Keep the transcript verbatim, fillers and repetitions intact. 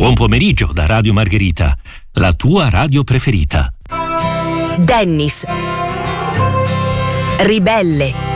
Buon pomeriggio da Radio Margherita, la tua radio preferita. Dennis. Ribelle.